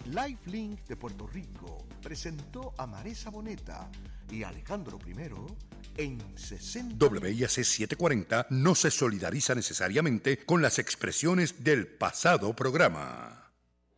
Lifelink de Puerto Rico presentó a Maresa Boneta y Alejandro I en 60. WIAC 740 no se solidariza necesariamente con las expresiones del pasado programa.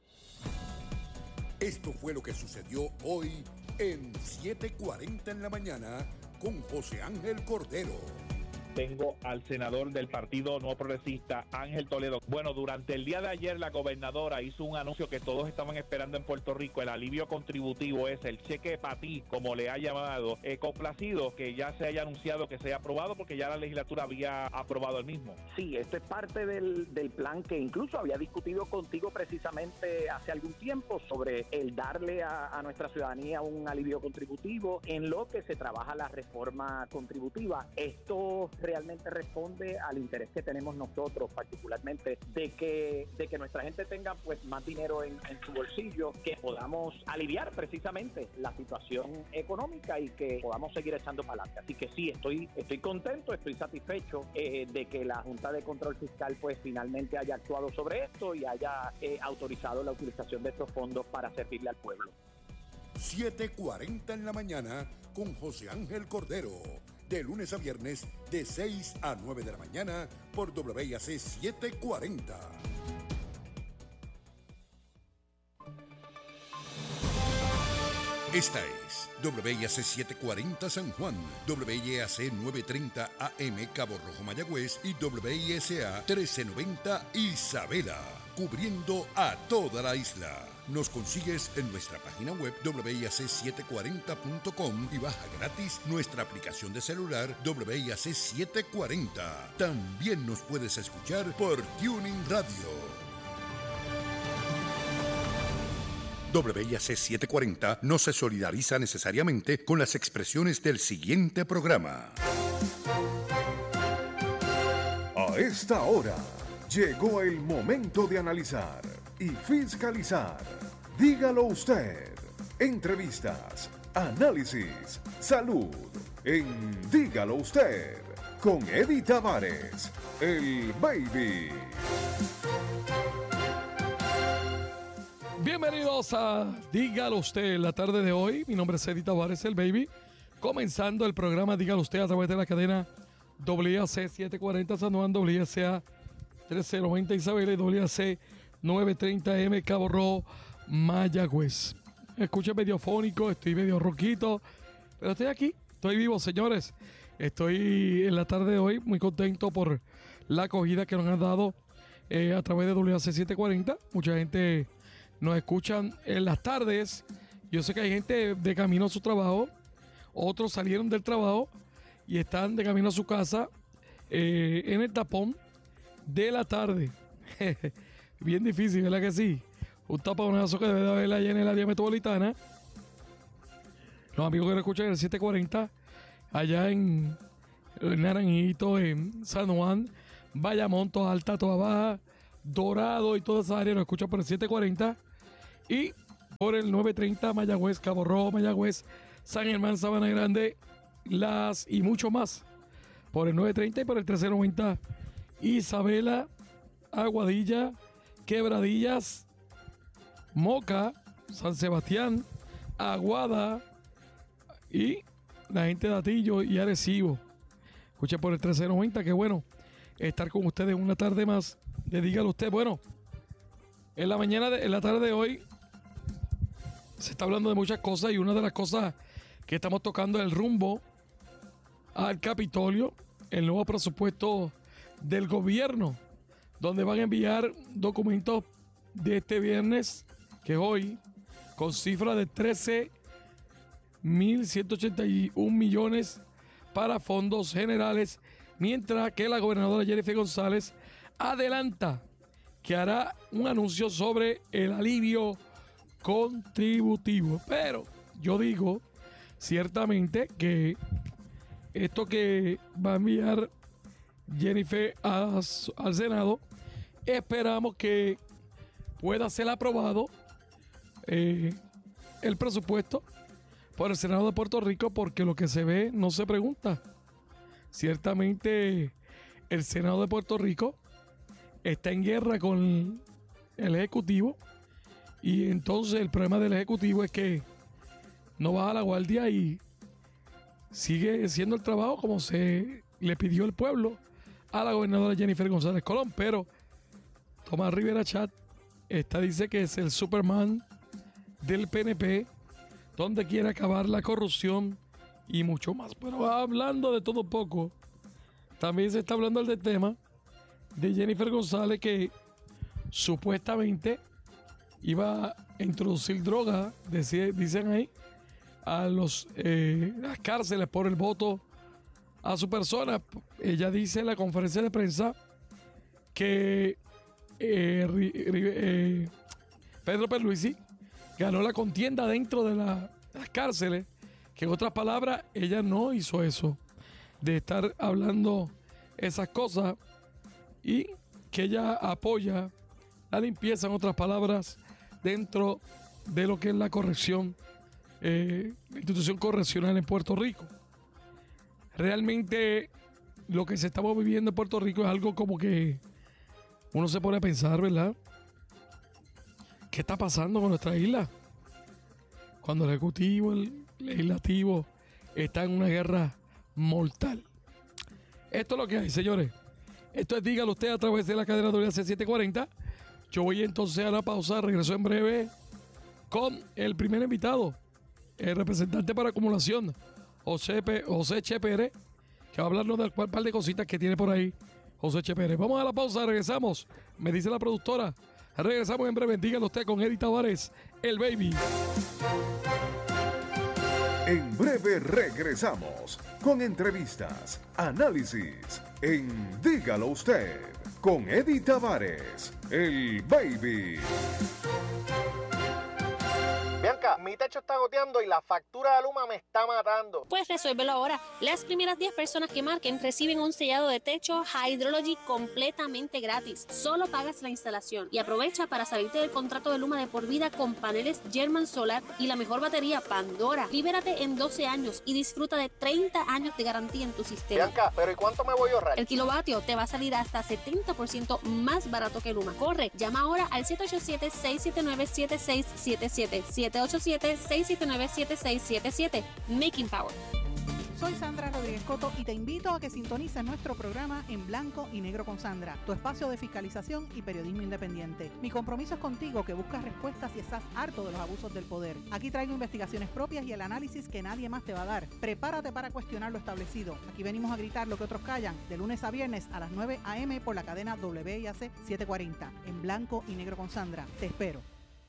Esto fue lo que sucedió hoy en 7:40 en la mañana con José Ángel Cordero. Tengo al senador del Partido Nuevo Progresista, Ángel Toledo. Bueno, durante el día de ayer la gobernadora hizo un anuncio que todos estaban esperando en Puerto Rico. El alivio contributivo es el cheque para ti, como le ha llamado. Complacido que ya se haya anunciado que se haya aprobado porque ya la legislatura había aprobado el mismo. Sí, esto es parte del plan que incluso había discutido contigo precisamente hace algún tiempo sobre el darle a nuestra ciudadanía un alivio contributivo en lo que se trabaja la reforma contributiva. Esto realmente responde al interés que tenemos nosotros, particularmente de que nuestra gente tenga pues más dinero en su bolsillo, que podamos aliviar precisamente la situación económica y que podamos seguir echando para adelante. Así que sí, estoy contento, estoy satisfecho de que la Junta de Control Fiscal pues finalmente haya actuado sobre esto y haya autorizado la utilización de estos fondos para servirle al pueblo. 7:40 en la mañana con José Ángel Cordero. De lunes a viernes, de 6 a 9 de la mañana, por WIAC 740. Esta es WIAC 740 San Juan, WIAC 930 AM Cabo Rojo Mayagüez y WISA 1390 Isabela, cubriendo a toda la isla. Nos consigues en nuestra página web WIAC740.com y baja gratis nuestra aplicación de celular WIAC 740. También nos puedes escuchar por Tuning Radio. WIAC 740 no se solidariza necesariamente con las expresiones del siguiente programa. A esta hora llegó el momento de analizar y fiscalizar. Dígalo usted. Entrevistas, análisis, salud. En Dígalo usted, con Eddie Tavares, el Baby. Bienvenidos a Dígalo Usted, la tarde de hoy. Mi nombre es Eddie Tavares, el Baby. Comenzando el programa Dígalo Usted a través de la cadena WIAC 740 San Juan, WIAC 1390 Isabela y WIAC 930M Cabo Rojo Mayagüez. Escucho medio fónico, estoy medio roquito, pero estoy aquí, estoy vivo, señores. Estoy en la tarde de hoy muy contento por la acogida que nos han dado a través de WIAC 740. Mucha gente nos escuchan en las tardes. Yo sé que hay gente de camino a su trabajo, otros salieron del trabajo y están de camino a su casa en el tapón de la tarde. Bien difícil, ¿verdad que sí? Un taponazo que debe de haber allá en el área metropolitana. Los amigos que nos escuchan en el 740, allá en Naranjito, en San Juan, Bayamón, Toa Alta, Toa Baja, Dorado y toda esa área nos escuchan por el 740 y por el 930 Mayagüez, Cabo Rojo, Mayagüez, San Germán, Sabana Grande, Las y mucho más por el 930 y por el 1390 Isabela, Aguadilla, Quebradillas, Moca, San Sebastián, Aguada y la gente de Atillo y Arecibo. Escuchen por el 1390, qué bueno estar con ustedes una tarde más de Dígalo Usted. Bueno, en la tarde de hoy se está hablando de muchas cosas y una de las cosas que estamos tocando es el rumbo al Capitolio, el nuevo presupuesto del gobierno, donde van a enviar documentos de este viernes, que es hoy, con cifra de 13.181 millones para fondos generales, mientras que la gobernadora Jennifer González adelanta que hará un anuncio sobre el alivio contributivo. Pero yo digo ciertamente que esto que va a enviar Jennifer al Senado, esperamos que pueda ser aprobado el presupuesto por el Senado de Puerto Rico, porque lo que se ve no se pregunta. Ciertamente el Senado de Puerto Rico está en guerra con el Ejecutivo Y entonces el problema del Ejecutivo es que no baja la guardia y sigue haciendo el trabajo como se le pidió el pueblo a la gobernadora Jennifer González Colón. Pero Tomás Rivera Chat dice que es el Superman del PNP, donde quiere acabar la corrupción y mucho más. Pero hablando de todo poco, también se está hablando del tema de Jennifer González, que supuestamente iba a introducir droga, dicen ahí, a las cárceles por el voto a su persona. Ella dice en la conferencia de prensa que Pedro Pierluisi ganó la contienda dentro de las cárceles, que en otras palabras ella no hizo eso de estar hablando esas cosas, y que ella apoya la limpieza, en otras palabras, dentro de lo que es la corrección, la institución correccional en Puerto Rico. Realmente lo que se estamos viviendo en Puerto Rico es algo como que uno se pone a pensar, ¿verdad? ¿Qué está pasando con nuestra isla? Cuando el Ejecutivo, el Legislativo está en una guerra mortal. Esto es lo que hay, señores. Esto es Dígalo Usted a través de la cadena WC740. Yo voy entonces a la pausa, regreso en breve con el primer invitado, el representante para acumulación, José Che Pérez, que va a hablarnos de un par de cositas que tiene por ahí José Che Pérez. Vamos a la pausa, regresamos. Me dice la productora. Regresamos en breve. Dígalo Usted con Eddie Tavares, el baby. En breve regresamos con entrevistas, análisis en Dígalo Usted con Eddie Tavares, el baby. Bianca, mi techo está goteando y la factura de Luma me está matando. Pues resuélvelo ahora. Las primeras 10 personas que marquen reciben un sellado de techo Hydrology completamente gratis. Solo pagas la instalación y aprovecha para salirte del contrato de Luma de por vida con paneles German Solar y la mejor batería Pandora. Libérate en 12 años y disfruta de 30 años de garantía en tu sistema. Bianca, ¿pero y cuánto me voy a ahorrar? El kilovatio te va a salir hasta 70% más barato que Luma. Corre, llama ahora al 787-679-7677. 787-679-7677. Making Power. Soy Sandra Rodríguez Coto y te invito a que sintonices nuestro programa En Blanco y Negro con Sandra, tu espacio de fiscalización y periodismo independiente. Mi compromiso es contigo, que buscas respuestas y estás harto de los abusos del poder. Aquí traigo investigaciones propias y el análisis que nadie más te va a dar. Prepárate para cuestionar lo establecido. Aquí venimos a gritar lo que otros callan, de lunes a viernes a las 9 a.m. por la cadena WIAC 740. En Blanco y Negro con Sandra. Te espero.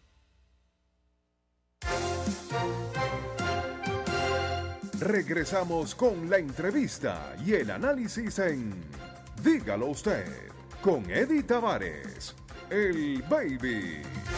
Regresamos con la entrevista y el análisis en Dígalo Usted con Eddie Tavares, el baby.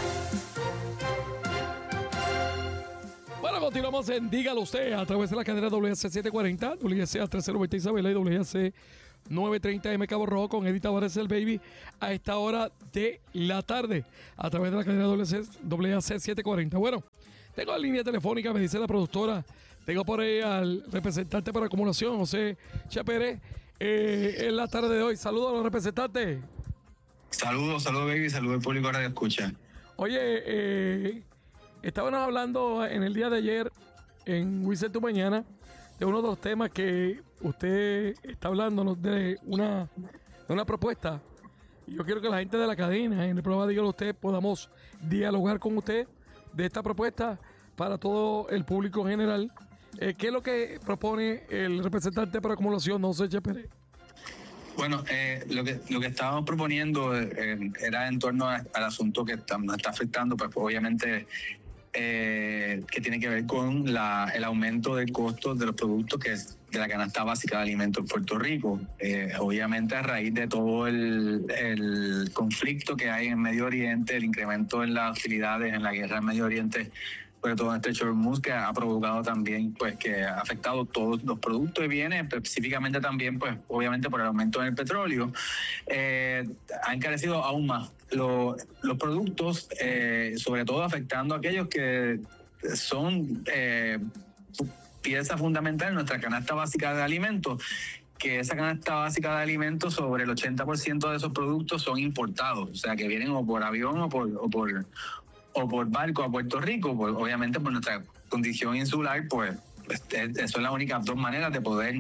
Bueno, continuamos en Dígalo Usted a través de la cadena WC740, WC 1390 Isabela y WC 930M Cabo Rojo con Eddie Tavares, el baby, a esta hora de la tarde a través de la cadena WC740. Bueno, tengo la línea telefónica, me dice la productora. Tengo por ahí al representante para acumulación, José Che Pérez, en la tarde de hoy. Saludos a los representantes. Saludos, baby, saludos al público Radio Escucha. Oye, estábamos hablando en el día de ayer en Wisin Tu Mañana de uno de los temas que usted está hablando, de una propuesta. Y yo quiero que la gente de la cadena, en el programa Dígalo Usted, podamos dialogar con usted de esta propuesta para todo el público en general. ¿Qué es lo que propone el representante para acumulación, José Che Pérez? Bueno, lo que estábamos proponiendo era en torno al asunto que nos está afectando, pues obviamente que tiene que ver con el aumento del costo de los productos que es de la canasta básica de alimentos en Puerto Rico. Obviamente a raíz de todo el conflicto que hay en Medio Oriente, el incremento en las hostilidades en la guerra en Medio Oriente, sobre todo en este Estrecho de Hormuz, que ha provocado también, pues, que ha afectado todos los productos y bienes, específicamente también, pues, obviamente por el aumento en el petróleo, ha encarecido aún más los productos, sobre todo afectando a aquellos que son pieza fundamental en nuestra canasta básica de alimentos, que esa canasta básica de alimentos, sobre el 80% de esos productos son importados, o sea, que vienen o por avión o por o por barco a Puerto Rico, pues obviamente por nuestra condición insular, pues son las únicas dos maneras de poder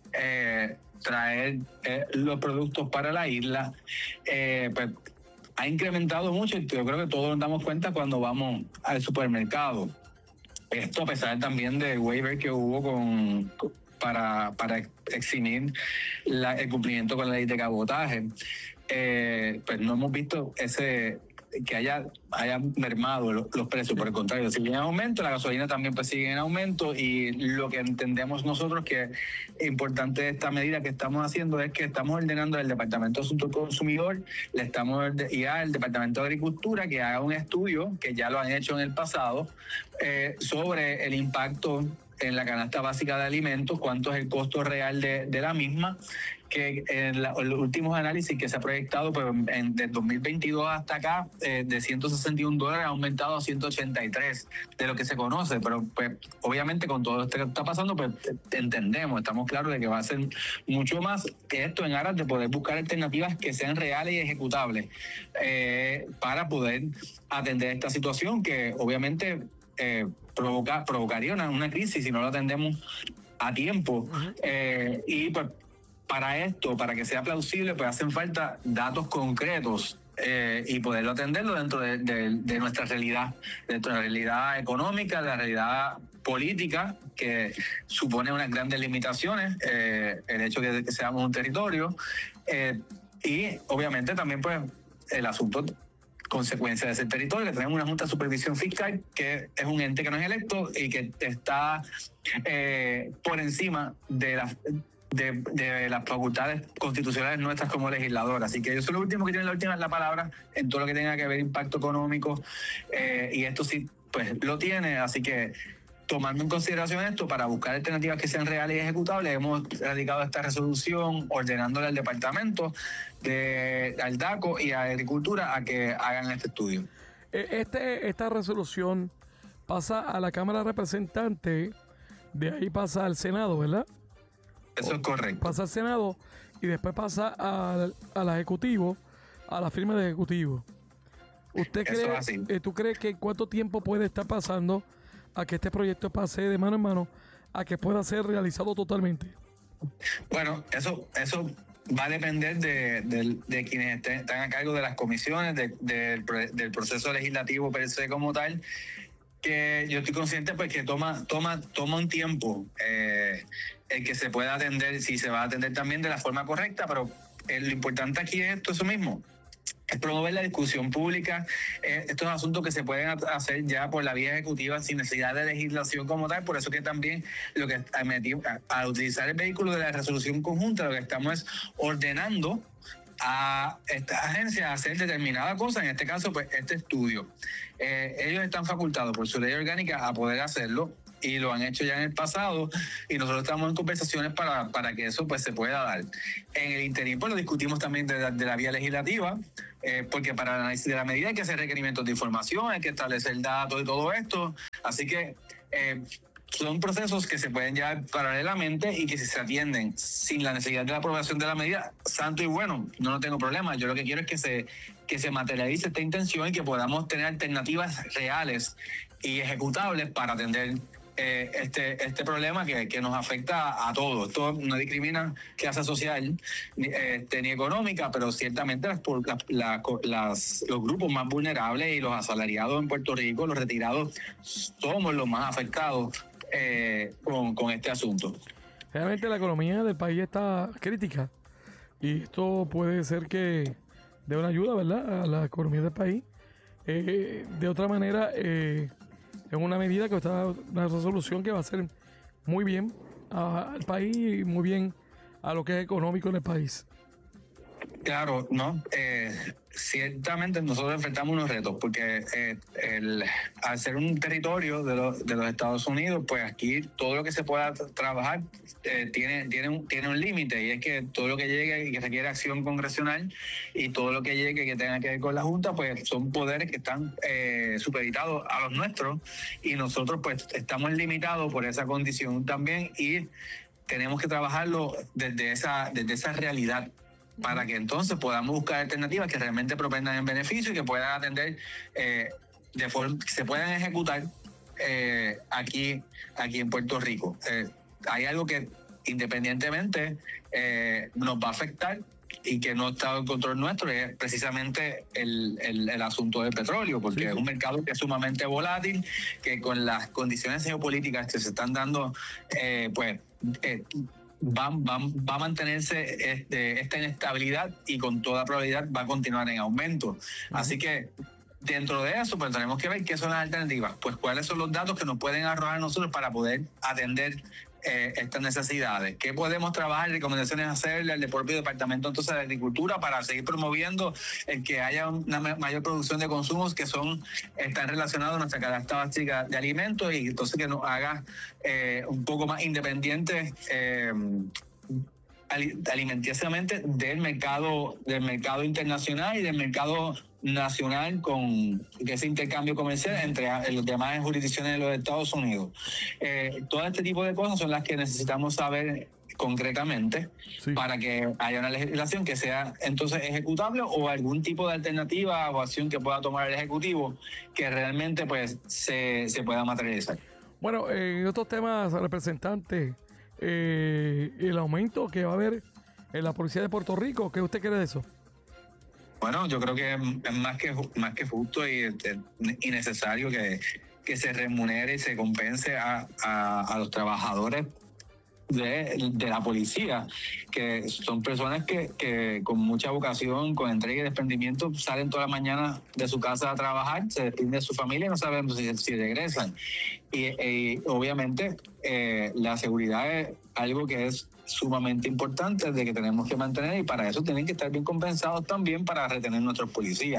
traer los productos para la isla. Pues ha incrementado mucho y yo creo que todos nos damos cuenta cuando vamos al supermercado. Esto a pesar también del waiver que hubo para eximir el cumplimiento con la ley de cabotaje, pues no hemos visto que haya mermado los precios. Por el contrario, siguen en aumento, la gasolina también pues sigue en aumento, y lo que entendemos nosotros que es importante de esta medida que estamos haciendo es que estamos ordenando al Departamento de Asuntos del Consumidor y al Departamento de Agricultura que haga un estudio, que ya lo han hecho en el pasado, sobre el impacto en la canasta básica de alimentos, cuánto es el costo real de la misma, que en los últimos análisis que se ha proyectado pues, de 2022 hasta acá, de $161 ha aumentado a 183 de lo que se conoce, pero pues obviamente con todo esto que está pasando, pues estamos claros de que va a ser mucho más, que esto en aras de poder buscar alternativas que sean reales y ejecutables para poder atender esta situación que obviamente provocaría una crisis si no lo atendemos a tiempo. Y pues para que sea plausible, pues hacen falta datos concretos y poderlo atenderlo dentro de nuestra realidad, económica, de la realidad política, que supone unas grandes limitaciones, el hecho de que seamos un territorio, y obviamente también pues el asunto consecuencia de ese territorio, que tenemos una Junta de Supervisión Fiscal que es un ente que no es electo y que está por encima de las facultades constitucionales nuestras como legisladores. Así que ellos son los últimos que tienen la palabra en todo lo que tenga que ver impacto económico, y esto sí pues lo tiene. Así que tomando en consideración esto, para buscar alternativas que sean reales y ejecutables, hemos radicado esta resolución ordenándole al departamento, al DACO y a Agricultura a que hagan este estudio. Esta resolución pasa a la Cámara de Representantes, de ahí pasa al Senado, ¿verdad? Eso es correcto. Pasa al Senado y después pasa al Ejecutivo, a la firma de Ejecutivo. ¿Tú crees que cuánto tiempo puede estar pasando a que este proyecto pase de mano en mano a que pueda ser realizado totalmente? Bueno, eso va a depender de quienes están a cargo de las comisiones, del proceso legislativo per se como tal, que yo estoy consciente pues que toma un tiempo el que se pueda atender, si se va a atender también de la forma correcta, pero lo importante aquí es eso mismo, es promover la discusión pública, estos asuntos que se pueden hacer ya por la vía ejecutiva sin necesidad de legislación como tal. Por eso que también lo que al utilizar el vehículo de la resolución conjunta, lo que estamos es ordenando a esta agencia a hacer determinada cosa, en este caso pues este estudio. Ellos están facultados por su ley orgánica a poder hacerlo, y lo han hecho ya en el pasado, y nosotros estamos en conversaciones para que eso pues se pueda dar. En el interín pues lo discutimos también de la vía legislativa, porque para el análisis de la medida hay que hacer requerimientos de información, hay que establecer datos y todo esto, así que son procesos que se pueden llevar paralelamente y que si se atienden sin la necesidad de la aprobación de la medida, santo y bueno, no tengo problema. Yo lo que quiero es que se materialice esta intención y que podamos tener alternativas reales y ejecutables para atender este problema que nos afecta a todos. Esto no discrimina clase social ni económica, pero ciertamente los grupos más vulnerables y los asalariados en Puerto Rico, los retirados, somos los más afectados con este asunto. Realmente la economía del país está crítica y esto puede ser que dé una ayuda, ¿verdad?, a la economía del país. De otra manera, es una medida que está, una resolución que va a hacer muy bien al país y muy bien a lo que es económico en el país. Claro, no. Ciertamente nosotros enfrentamos unos retos porque al ser un territorio de los Estados Unidos, pues aquí todo lo que se pueda trabajar tiene un límite, y es que todo lo que llegue y que requiere acción congresional y todo lo que llegue que tenga que ver con la Junta, pues son poderes que están supeditados a los nuestros, y nosotros pues estamos limitados por esa condición también, y tenemos que trabajarlo desde esa realidad, para que entonces podamos buscar alternativas que realmente propendan en beneficio y que puedan atender se puedan ejecutar aquí en Puerto Rico. Hay algo que independientemente nos va a afectar y que no está en control nuestro, es precisamente el asunto del petróleo, porque es un mercado que es sumamente volátil, que con las condiciones geopolíticas que se están dando, va a mantenerse esta inestabilidad y con toda probabilidad va a continuar en aumento. Así que dentro de eso, pues tenemos que ver qué son las alternativas, pues cuáles son los datos que nos pueden arrojar nosotros para poder atender estas necesidades. ¿Qué podemos trabajar? Recomendaciones hacerle al propio Departamento entonces de Agricultura para seguir promoviendo el que haya una mayor producción de consumos que están relacionados a nuestra canasta básica de alimentos y entonces que nos haga un poco más independientes alimenticiamente del mercado internacional y del mercado nacional con ese intercambio comercial entre las demás jurisdicciones de los Estados Unidos. Todo este tipo de cosas son las que necesitamos saber concretamente para que haya una legislación que sea entonces ejecutable o algún tipo de alternativa o acción que pueda tomar el Ejecutivo que realmente pues se pueda materializar. Bueno, en otros temas, representante, el aumento que va a haber en la Policía de Puerto Rico, ¿qué usted cree de eso? Bueno, yo creo que es más que justo y necesario que se remunere y se compense a los trabajadores de la policía, que son personas que con mucha vocación, con entrega y desprendimiento, salen toda la mañana de su casa a trabajar, se despiden de su familia y no sabemos si regresan. Y obviamente la seguridad es algo que es sumamente importante, de que tenemos que mantener, y para eso tienen que estar bien compensados también para retener nuestros policías.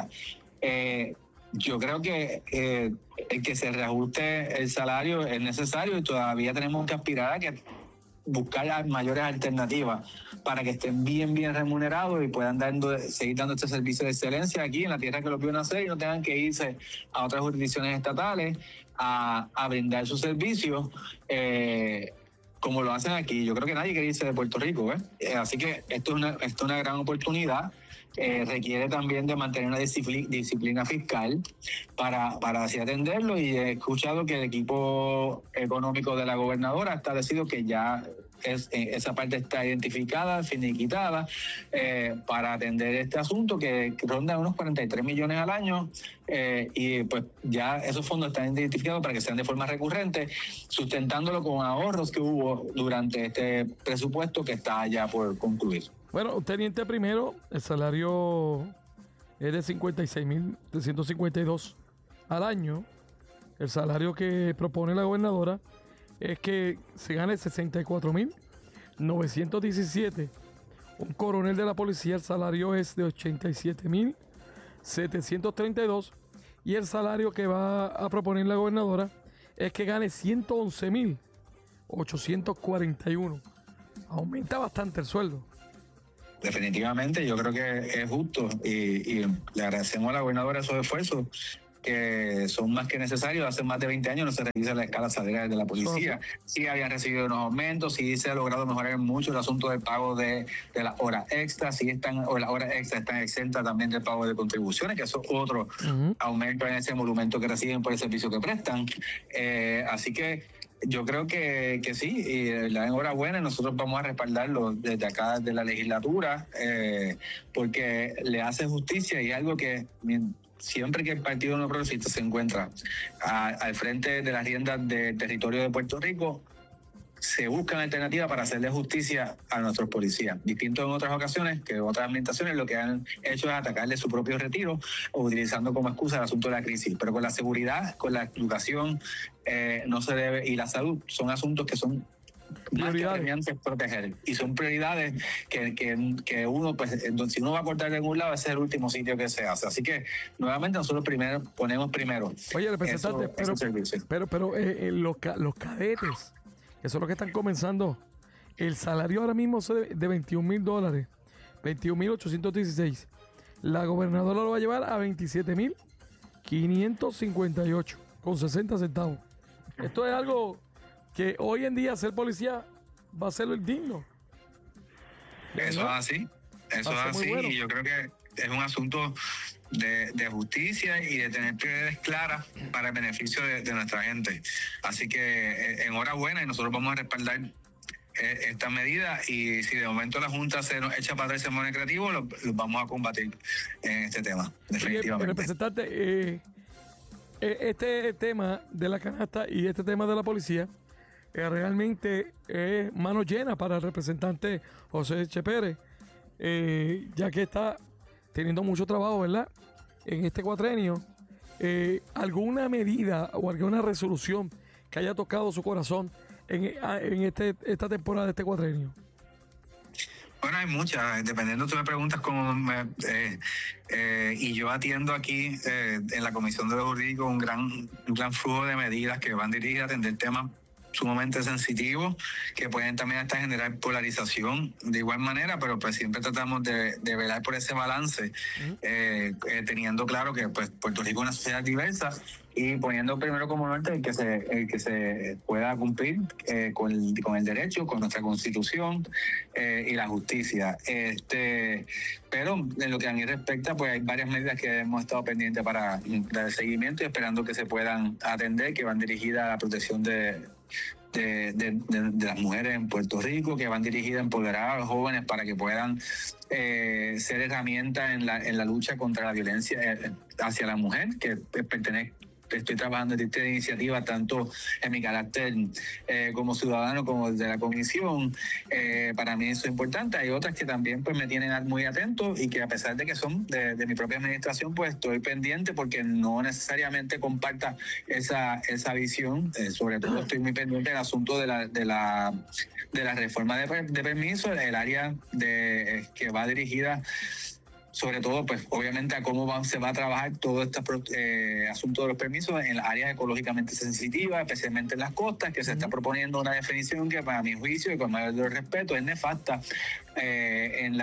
Yo creo que el que se reajuste el salario es necesario y todavía tenemos que aspirar a que buscar las mayores alternativas para que estén bien remunerados y puedan seguir dando este servicio de excelencia aquí en la tierra que lo vio nacer y no tengan que irse a otras jurisdicciones estatales a brindar sus servicios como lo hacen aquí. Yo creo que nadie quiere irse de Puerto Rico, así que esto es una gran oportunidad. Requiere también de mantener una disciplina fiscal para así atenderlo, y he escuchado que el equipo económico de la gobernadora ha establecido que ya esa parte está identificada, finiquitada, para atender este asunto que ronda unos 43 millones al año, y pues ya esos fondos están identificados para que sean de forma recurrente, sustentándolo con ahorros que hubo durante este presupuesto que está ya por concluir. Bueno, teniente primero, el salario es de 56.352 al año. El salario que propone la gobernadora es que se gane 64.917. Un coronel de la policía, el salario es de 87.732. Y el salario que va a proponer la gobernadora es que gane 111.841. Aumenta bastante el sueldo. Definitivamente, yo creo que es justo y le agradecemos a la gobernadora esos esfuerzos que son más que necesarios. Hace más de 20 años no se revisa la escala salarial de la policía. Sí habían recibido unos aumentos, sí se ha logrado mejorar mucho el asunto del pago de las horas extras, las horas extras están exentas también del pago de contribuciones, que eso es otro aumento en ese emolumento que reciben por el servicio que prestan. Así que yo creo que sí, y la enhorabuena, nosotros vamos a respaldarlo desde acá de la legislatura, porque le hace justicia y algo que siempre que el Partido No Progresista se encuentra al frente de las riendas del territorio de Puerto Rico, se buscan alternativas para hacerle justicia a nuestros policías. Distinto en otras ocasiones, que otras administraciones lo que han hecho es atacarle su propio retiro o utilizando como excusa el asunto de la crisis. Pero con la seguridad, con la educación, no se debe, y la salud son asuntos que son más que apremiantes proteger, y son prioridades que uno, pues, si uno va a cortar de algún lado, ese es el último sitio que se hace. Así que nuevamente nosotros ponemos primero. Oye, representante, pero los cadetes, eso es lo que están comenzando. El salario ahora mismo es de $21,000, 21,816. La gobernadora lo va a llevar a 27,558 con 60 centavos. Esto es algo que hoy en día ser policía va a ser el digno. Eso es así. Eso es así. Bueno. Y yo creo que es un asunto de justicia y de tener prioridades claras para el beneficio de nuestra gente. Así que enhorabuena, y nosotros vamos a respaldar esta medida, y si de momento la Junta se nos echa para atrás el semestre creativo, lo vamos a combatir en este tema, definitivamente. Representante, este tema de la canasta y este tema de la policía realmente es mano llena para el representante José H. Pérez, ya que está teniendo mucho trabajo, ¿verdad?, en este cuatrenio. ¿Alguna medida o alguna resolución que haya tocado su corazón en esta temporada de este cuatrenio? Bueno, hay muchas, dependiendo, tú me preguntas cómo y yo atiendo aquí en la Comisión de lo Jurídico un gran flujo de medidas que van dirigidas a atender temas sumamente sensitivos, que pueden también hasta generar polarización de igual manera, pero pues siempre tratamos de velar por ese balance, teniendo claro que pues Puerto Rico es una sociedad diversa, y poniendo primero como norte el que se pueda cumplir con el derecho, con nuestra Constitución y la justicia. Pero en lo que a mí respecta, pues hay varias medidas que hemos estado pendientes para dar seguimiento y esperando que se puedan atender, que van dirigidas a la protección de las mujeres en Puerto Rico, que van dirigidas a empoderar a los jóvenes para que puedan ser herramientas en la lucha contra la violencia hacia la mujer, que estoy trabajando en esta iniciativa tanto en mi carácter como ciudadano como de la comisión. Para mí eso es importante. Hay otras que también pues me tienen muy atento, y que a pesar de que son de mi propia administración, pues estoy pendiente porque no necesariamente comparta esa visión. Sobre todo estoy muy pendiente del asunto de la reforma de permisos, el área que va dirigida sobre todo, pues obviamente a cómo se va a trabajar todo este asunto de los permisos en las áreas ecológicamente sensitivas, especialmente en las costas, que se está proponiendo una definición que para mi juicio y con mayor respeto es nefasta en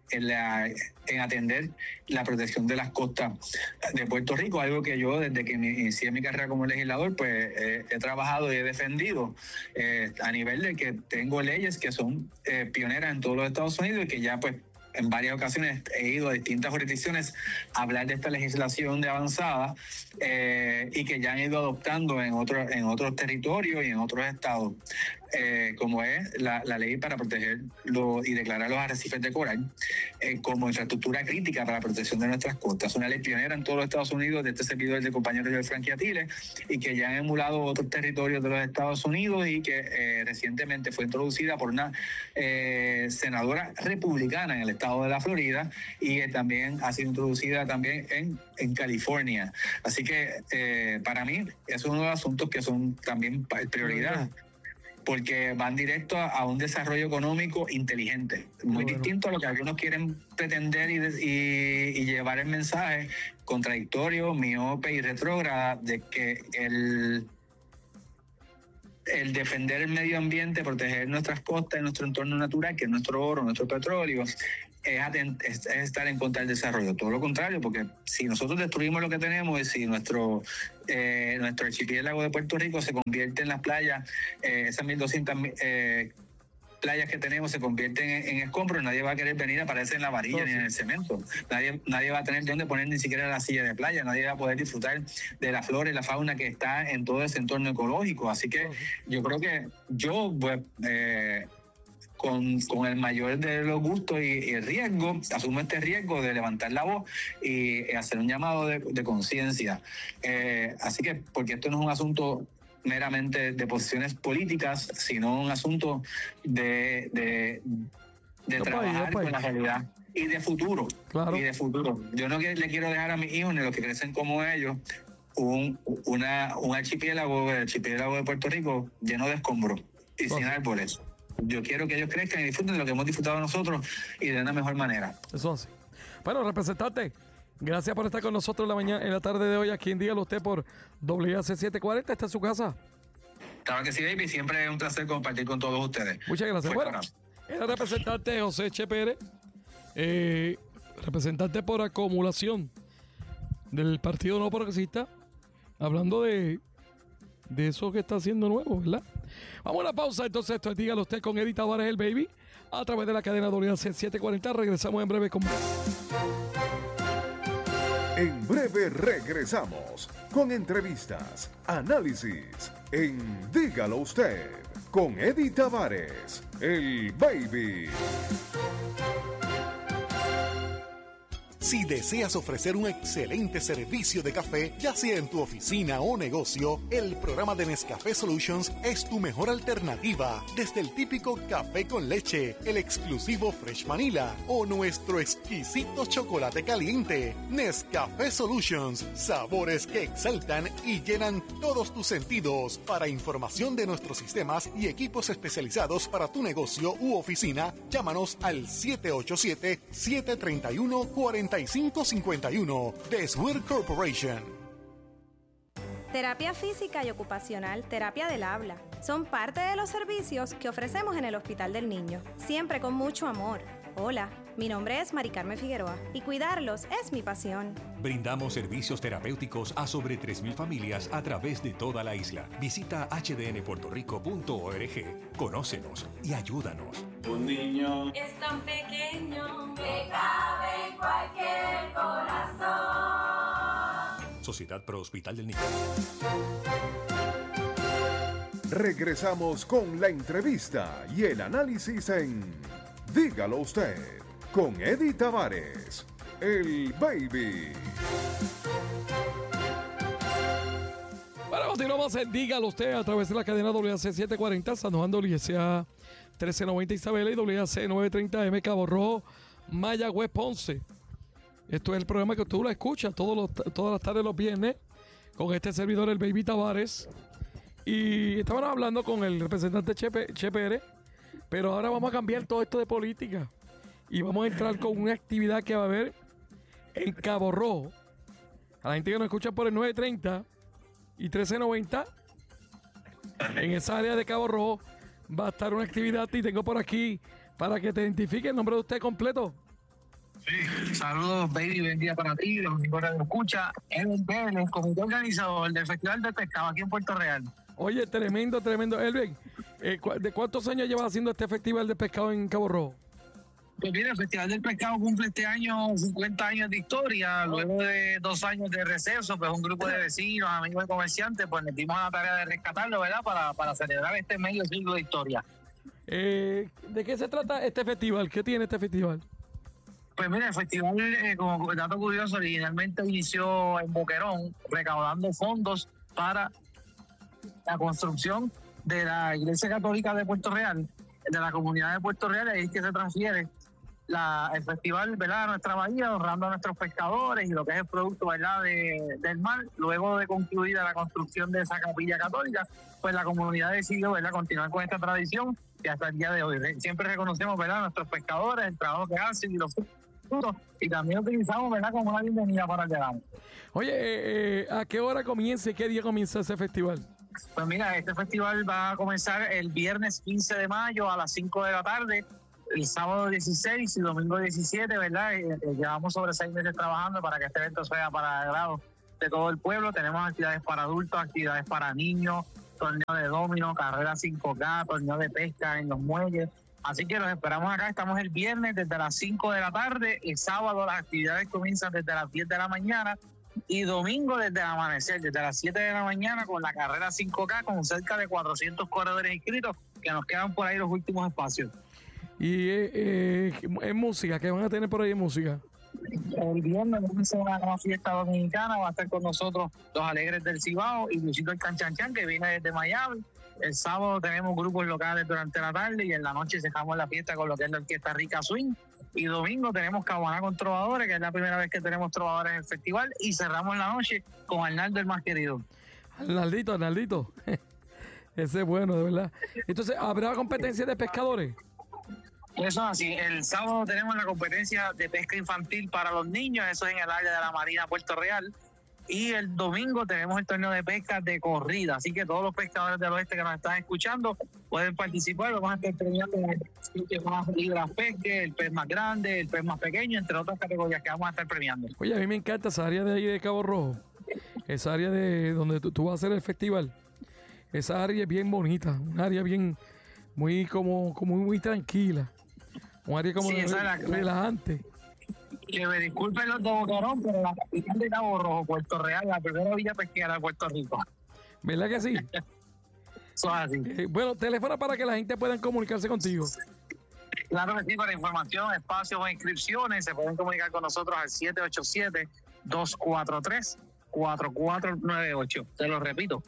atender la protección de las costas de Puerto Rico, algo que yo desde que inicié mi carrera como legislador pues he trabajado y he defendido a nivel de que tengo leyes que son pioneras en todos los Estados Unidos, y que ya pues en varias ocasiones he ido a distintas jurisdicciones a hablar de esta legislación de avanzada y que ya han ido adoptando en otros territorios y en otros estados, como es la ley para proteger y declarar los arrecifes de coral como infraestructura crítica para la protección de nuestras costas. Una ley pionera en todos los Estados Unidos de este servidor del compañero Joel Frankie Atiles, y que ya han emulado otros territorios de los Estados Unidos, y que recientemente fue introducida por una senadora republicana en el estado de la Florida, y también ha sido introducida también en California. Así que para mí es uno de los asuntos que son también prioridad, porque van directo a un desarrollo económico inteligente, muy distinto a lo que algunos quieren pretender y llevar el mensaje contradictorio, miope y retrógrada de que el defender el medio ambiente, proteger nuestras costas y nuestro entorno natural, que es nuestro oro, nuestro petróleo, es estar en contra del desarrollo. Todo lo contrario, porque si nosotros destruimos lo que tenemos, y si nuestro archipiélago de Puerto Rico se convierte en las playas, esas 1.200 playas que tenemos se convierten en escombros, nadie va a querer venir a aparecer en la varilla ni en el cemento. Nadie va a tener dónde poner ni siquiera la silla de playa, nadie va a poder disfrutar de la flora y la fauna que está en todo ese entorno ecológico. Así que yo creo que con el mayor de los gustos y el riesgo, asumo este riesgo de levantar la voz y hacer un llamado de conciencia. Así que, porque esto no es un asunto meramente de posiciones políticas, sino un asunto de trabajar con la realidad y de futuro. Claro. Y de futuro. Yo no le quiero dejar a mis hijos, ni a los que crecen como ellos, un archipiélago, el archipiélago de Puerto Rico lleno de escombros y sin árboles. Yo quiero que ellos crezcan y disfruten de lo que hemos disfrutado nosotros, y de una mejor manera. Eso sí. Bueno, representante, gracias por estar con nosotros en la tarde de hoy aquí en Dígalo Usted por WAC 740. ¿Está en su casa? Claro que sí, baby. Siempre es un placer compartir con todos ustedes. Muchas gracias. Bueno, el representante José H. Pérez, representante por acumulación del Partido No Progresista, hablando de eso que está haciendo nuevo, ¿verdad? Vamos a una pausa, entonces esto es Dígalo Usted con Eddie Tavares, el baby, a través de la cadena WAC 740. Regresamos en breve con más. En breve regresamos con entrevistas, análisis en Dígalo Usted con Eddie Tavares, el Baby. Si deseas ofrecer un excelente servicio de café, ya sea en tu oficina o negocio, el programa de Nescafé Solutions es tu mejor alternativa. Desde el típico café con leche, el exclusivo Fresh Vanilla o nuestro exquisito chocolate caliente. Nescafé Solutions, sabores que exaltan y llenan todos tus sentidos. Para información de nuestros sistemas y equipos especializados para tu negocio u oficina, llámanos al 787-731-4551 de Swear Corporation. Terapia física y ocupacional, terapia del habla, son parte de los servicios que ofrecemos en el Hospital del Niño, siempre con mucho amor. Hola, mi nombre es Mari Carmen Figueroa y cuidarlos es mi pasión. Brindamos servicios terapéuticos a sobre 3,000 familias a través de toda la isla. Visita hdnpuertorico.org, conócenos y ayúdanos. Un niño es tan pequeño que cabe en cualquier corazón. Sociedad Pro Hospital del Niño. Regresamos con la entrevista y el análisis en Dígalo Usted con Eddie Tavares, el Baby. Bueno, continuamos en Dígalo Usted a través de la cadena WAC 740, San Juan, WSA 1390 Isabela y WAC 930M Cabo Rojo, Mayagüez, Ponce. Esto es el programa que tú lo escuchas todas las tardes los viernes con este servidor, el Baby Tavares. Y estábamos hablando con el representante Che Pérez, pero ahora vamos a cambiar todo esto de política y vamos a entrar con una actividad que va a haber en Cabo Rojo. A la gente que nos escucha por el 930 y 1390, en esa área de Cabo Rojo va a estar una actividad y tengo por aquí para que te identifique el nombre de usted completo. Sí, saludos, Baby, buen día para ti, los amigos que nos escucha. Elvin Pérez, comité organizador del Festival de Pescado aquí en Puerto Real. Oye, tremendo. Elvin, ¿de cuántos años llevas haciendo este Festival de Pescado en Cabo Rojo? Pues mira, el Festival del Pescado cumple este año 50 años de historia, luego de 2 años de receso, pues un grupo de vecinos, amigos y comerciantes, pues nos dimos a la tarea de rescatarlo, ¿verdad? Para celebrar este medio siglo de historia. ¿De qué se trata este festival? ¿Qué tiene este festival? Pues mira, el festival, como dato curioso, originalmente inició en Boquerón, recaudando fondos para la construcción de la Iglesia Católica de Puerto Real, de la comunidad de Puerto Real, ahí es que se transfiere el festival, ¿verdad?, a nuestra bahía, honrando a nuestros pescadores y lo que es el producto, ¿verdad?, del mar. Luego de concluida la construcción de esa capilla católica, pues la comunidad decidió, ¿verdad?, continuar con esta tradición y hasta el día de hoy. Siempre reconocemos, ¿verdad?, a nuestros pescadores, el trabajo que hacen y los frutos, y también utilizamos, ¿verdad?, como una bienvenida para el verano. Oye, ¿a qué hora comienza y qué día comienza ese festival? Pues mira, este festival va a comenzar el viernes 15 de mayo a las 5 de la tarde, el sábado 16 y domingo 17, ¿verdad? Llevamos sobre 6 meses trabajando para que este evento sea para el agrado de todo el pueblo. Tenemos actividades para adultos, actividades para niños, torneo de dominó, carreras 5K, torneo de pesca en los muelles. Así que los esperamos acá. Estamos el viernes desde las 5 de la tarde, el sábado las actividades comienzan desde las 10 de la mañana y domingo desde el amanecer, desde las 7 de la mañana con la carrera 5K con cerca de 400 corredores inscritos que nos quedan por ahí los últimos espacios. Y en música, ¿qué van a tener por ahí en música? El viernes vamos a hacer una fiesta dominicana, va a estar con nosotros los Alegres del Cibao y Luisito el Canchanchan, que viene desde Miami. El sábado tenemos grupos locales durante la tarde y en la noche dejamos la fiesta con lo que es la Orquesta Rica Swing. Y domingo tenemos Caguaná con Trovadores, que es la primera vez que tenemos trovadores en el festival, y cerramos la noche con Arnaldo el más querido. Arnaldito. Ese es bueno, de verdad. Entonces, ¿habrá competencia de pescadores? Eso es así. El sábado tenemos la competencia de pesca infantil para los niños, eso es en el área de la Marina Puerto Real. Y el domingo tenemos el torneo de pesca de corrida, así que todos los pescadores del oeste que nos están escuchando pueden participar. Vamos a estar premiando el que más libras pesque, el pez más grande, el pez más pequeño, entre otras categorías que vamos a estar premiando. Oye, a mí me encanta esa área de ahí de Cabo Rojo, esa área de donde tú vas a hacer el festival. Esa área es bien bonita, un área bien, muy tranquila, un área como relajante. Que me disculpen los de Boquerón, pero la capital de Cabo Rojo, Puerto Real, la primera villa pesquera de Puerto Rico. ¿Verdad que sí? Eso es así. Bueno, teléfono para que la gente pueda comunicarse contigo. Claro que sí, para información, espacios o inscripciones, se pueden comunicar con nosotros al 787-243-4498. Te lo repito,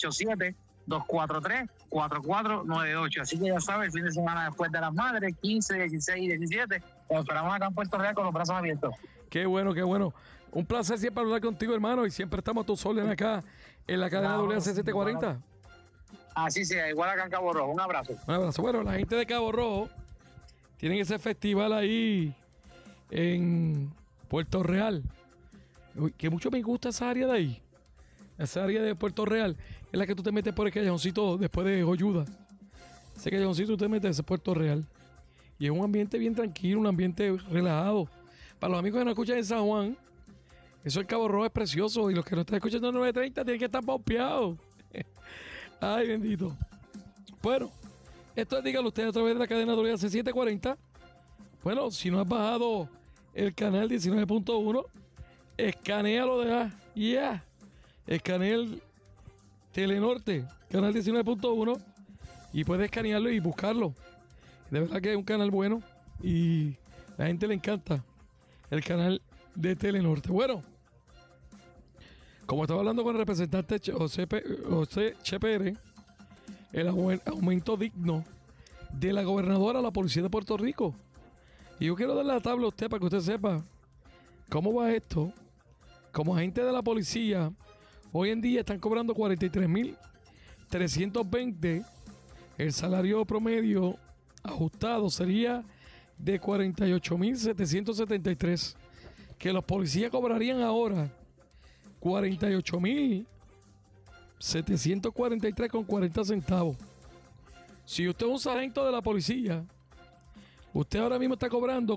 787-243-4498. Así que ya sabes, el fin de semana después de las Madres, 15, 16 y 17, nos esperamos acá en Puerto Real con los brazos abiertos. Qué bueno, qué bueno. Un placer siempre hablar contigo, hermano, y siempre estamos a tus órdenes acá en la cadena WC740. Así sea, igual acá en Cabo Rojo. Un abrazo. Un abrazo. Bueno, la gente de Cabo Rojo tienen ese festival ahí en Puerto Real. Uy, que mucho me gusta esa área de ahí. Esa área de Puerto Real es la que tú te metes por el callejoncito después de Joyuda. Ese callejoncito tú te metes ese Puerto Real. Y es un ambiente bien tranquilo, un ambiente relajado. Para los amigos que nos escuchan en San Juan, eso en Cabo Rojo es precioso. Y los que nos están escuchando en 930 tienen que estar pompeados. Ay, bendito. Bueno, esto es, dígalo usted a través de la cadena WC740. Bueno, si no has bajado el canal 19.1, escanéalo de ya. Escanea el Telenorte, canal 19.1, y puedes escanearlo y buscarlo. De verdad que es un canal bueno y la gente le encanta el canal de Telenorte. Bueno, como estaba hablando con el representante José Pérez, el aumento digno de la gobernadora a la policía de Puerto Rico. Y yo quiero darle la tabla a usted para que usted sepa cómo va esto. Como agente de la policía, hoy en día están cobrando $43,320. El salario promedio ajustado sería de $48,773. Que los policías cobrarían ahora $48,743,40 centavos. Si usted es un sargento de la policía, usted ahora mismo está cobrando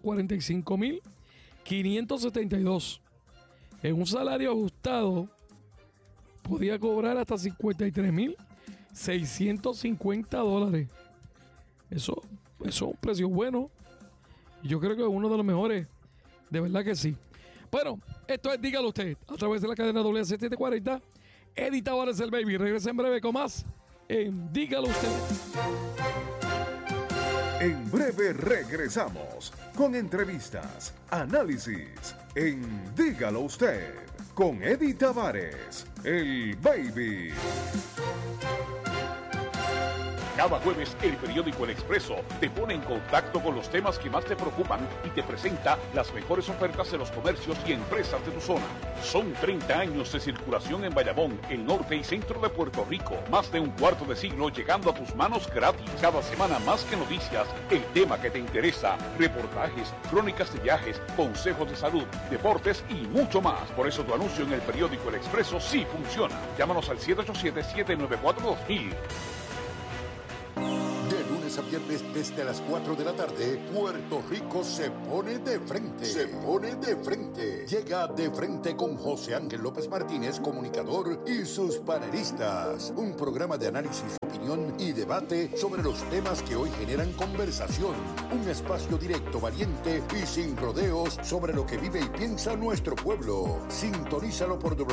$45,572. En un salario ajustado, podía cobrar hasta $53,650. Eso es un precio bueno. Y yo creo que es uno de los mejores. De verdad que sí. Bueno, esto es Dígalo Usted, a través de la cadena WC740. Eddie Tavares, el baby. Regresa en breve con más en Dígalo Usted. En breve regresamos con entrevistas, análisis en Dígalo Usted con Eddie Tavares, el baby. Cada jueves, el periódico El Expreso te pone en contacto con los temas que más te preocupan y te presenta las mejores ofertas de los comercios y empresas de tu zona. Son 30 años de circulación en Bayamón, el norte y centro de Puerto Rico. Más de un cuarto de siglo llegando a tus manos gratis. Cada semana más que noticias, el tema que te interesa, reportajes, crónicas de viajes, consejos de salud, deportes y mucho más. Por eso tu anuncio en el periódico El Expreso sí funciona. Llámanos al 787-794-2000. A viernes desde las 4 de la tarde, Puerto Rico se pone de frente. Se pone de frente. Llega De Frente con José Ángel López Martínez, comunicador, y sus panelistas. Un programa de análisis, opinión y debate sobre los temas que hoy generan conversación. Un espacio directo, valiente y sin rodeos sobre lo que vive y piensa nuestro pueblo. Sintonízalo por